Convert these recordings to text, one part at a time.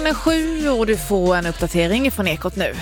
7 och du får en uppdatering från Ekot nu.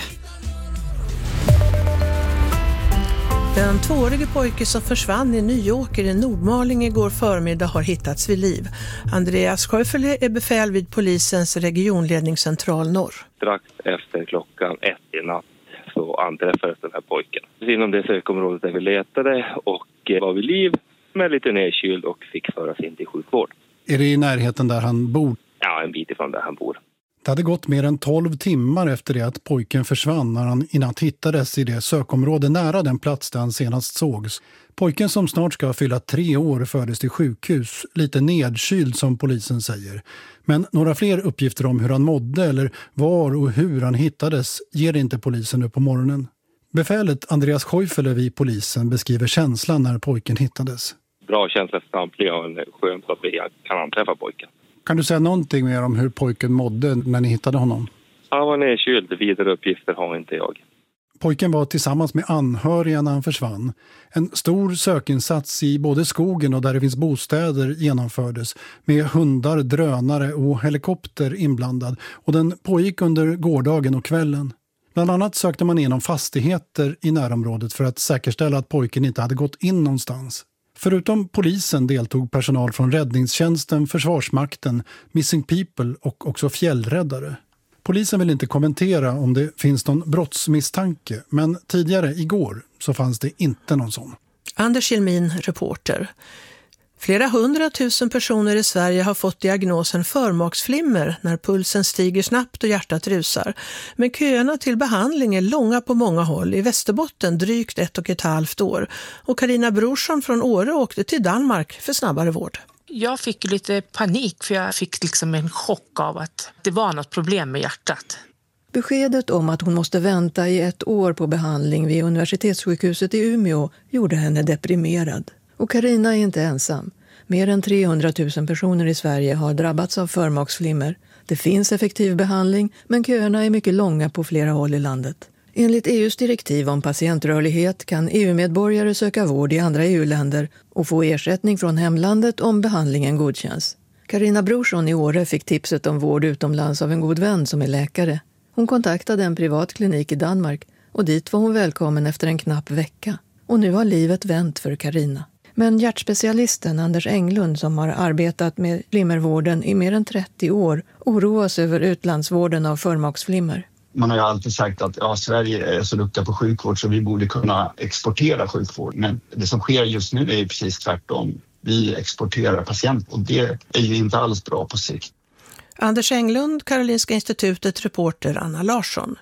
Den 2-årige pojke som försvann i Nyåker i Nordmaling igår förmiddag har hittats vid liv. Andreas Sjöfele är befäl vid polisens regionledningscentral norr. Strax efter klockan 1 i natt så anträffades den här pojken. Inom det sökområdet där vi letade och var vid liv med lite nedkyld och fick föras in till sjukvård. Är det i närheten där han bor? Ja, en bit ifrån där han bor. Det hade gått mer än 12 timmar efter det att pojken försvann när han i natt hittades i det sökområde nära den plats där han senast sågs. Pojken som snart ska fylla 3 år fördes till sjukhus, lite nedkyld som polisen säger. Men några fler uppgifter om hur han mådde eller var och hur han hittades ger inte polisen nu på morgonen. Befälet Andreas Sjöfele vid polisen beskriver känslan när pojken hittades. Bra känsla för samtliga och en skönt att vi kan anträffa pojken. Kan du säga någonting mer om hur pojken mådde när ni hittade honom? Han var nedkyld, vidare uppgifter har inte jag. Pojken var tillsammans med anhöriga när han försvann. En stor sökinsats i både skogen och där det finns bostäder genomfördes med hundar, drönare och helikopter inblandad och den pågick under gårdagen och kvällen. Bland annat sökte man igenom fastigheter i närområdet för att säkerställa att pojken inte hade gått in någonstans. Förutom polisen deltog personal från räddningstjänsten, Försvarsmakten, Missing People och också fjällräddare. Polisen vill inte kommentera om det finns någon brottsmisstanke, men tidigare igår så fanns det inte någon sån. Anders Jelmin, reporter. Flera 100 000 personer i Sverige har fått diagnosen förmaksflimmer när pulsen stiger snabbt och hjärtat rusar. Men köerna till behandling är långa på många håll. I Västerbotten drygt 1,5 år. Och Carina Brorsson från Åre åkte till Danmark för snabbare vård. Jag fick lite panik för jag fick liksom en chock av att det var något problem med hjärtat. Beskedet om att hon måste vänta i 1 år på behandling vid universitetssjukhuset i Umeå gjorde henne deprimerad. Och Carina är inte ensam. Mer än 300 000 personer i Sverige har drabbats av förmaksflimmer. Det finns effektiv behandling, men köerna är mycket långa på flera håll i landet. Enligt EUs direktiv om patientrörlighet kan EU-medborgare söka vård i andra EU-länder och få ersättning från hemlandet om behandlingen godkänns. Carina Brorsson i Åre fick tipset om vård utomlands av en god vän som är läkare. Hon kontaktade en privat klinik i Danmark och dit var hon välkommen efter en knapp vecka. Och nu har livet vänt för Carina. Men hjärtspecialisten Anders Englund som har arbetat med flimmervården i mer än 30 år oroas över utlandsvården av förmaksflimmer. Man har ju alltid sagt att Sverige är så duktiga på sjukvård så vi borde kunna exportera sjukvård. Men det som sker just nu är ju precis tvärtom. Vi exporterar patienter och det är ju inte alls bra på sikt. Anders Englund, Karolinska institutet, reporter Anna Larsson.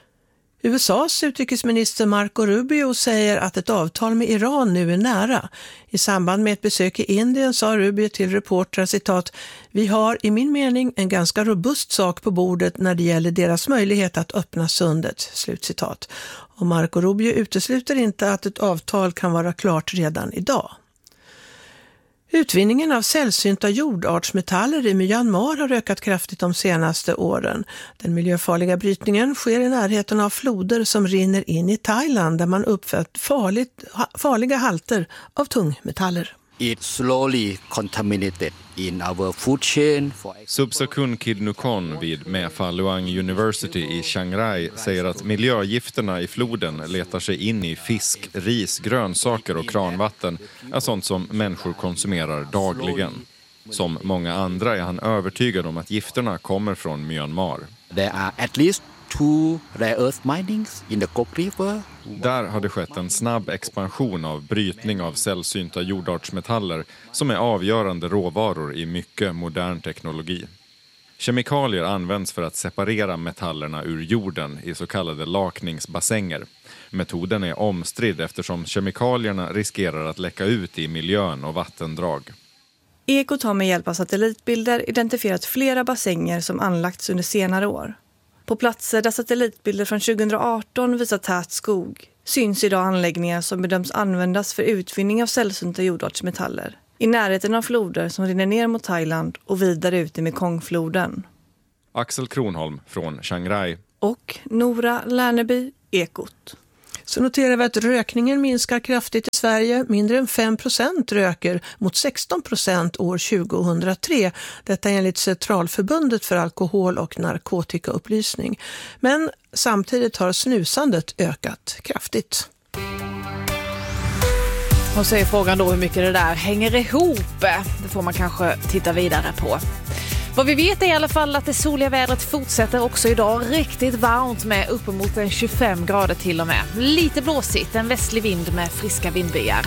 USAs utrikesminister Marco Rubio säger att ett avtal med Iran nu är nära. I samband med ett besök i Indien sa Rubio till reportrar citat: "Vi har i min mening en ganska robust sak på bordet när det gäller deras möjlighet att öppna sundet." Slutcitat. Och Marco Rubio utesluter inte att ett avtal kan vara klart redan idag. Utvinningen av sällsynta jordartsmetaller i Myanmar har ökat kraftigt de senaste åren. Den miljöfarliga brytningen sker i närheten av floder som rinner in i Thailand där man uppfött farliga halter av tungmetaller. It slowly contaminated in our food chain. Subsakun Kidnukon vid Mae Luang University i Chiang Rai säger att miljögifterna i floden letar sig in i fisk, ris, grönsaker och kranvatten är sånt som människor konsumerar dagligen. Som många andra är han övertygad om att gifterna kommer från Myanmar. There are at least 2 rare earth minings in the Kok River. Där har det skett en snabb expansion av brytning av sällsynta jordartsmetaller som är avgörande råvaror i mycket modern teknologi. Kemikalier används för att separera metallerna ur jorden i så kallade lakningsbassänger. Metoden är omstridd eftersom kemikalierna riskerar att läcka ut i miljön och vattendrag. Ekot har med hjälp av satellitbilder identifierat flera bassänger som anlagts under senare år. På platser där satellitbilder från 2018 visar tät skog syns idag anläggningar som bedöms användas för utvinning av sällsynta jordartsmetaller i närheten av floder som rinner ner mot Thailand och vidare ut i Mekongfloden. Axel Kronholm från Chiang Rai. Och Nora Lärneby, Ekot. Så noterar vi att rökningen minskar kraftigt i Sverige. Mindre än 5% röker mot 16% år 2003. Detta enligt Centralförbundet för alkohol- och narkotikaupplysning. Men samtidigt har snusandet ökat kraftigt. Och så är frågan då hur mycket det där hänger ihop. Det får man kanske titta vidare på. Vad vi vet är i alla fall att det soliga vädret fortsätter också idag. Riktigt varmt med uppemot 25 grader till och med. Lite blåsigt, en västlig vind med friska vindbyar.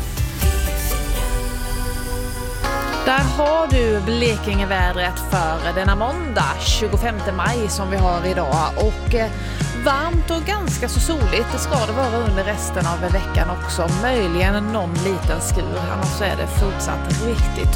Där har du Blekingevädret för denna måndag 25 maj som vi har idag. Och varmt och ganska så soligt. Det ska det vara under resten av veckan också. Möjligen någon liten skur. Annars är det fortsatt riktigt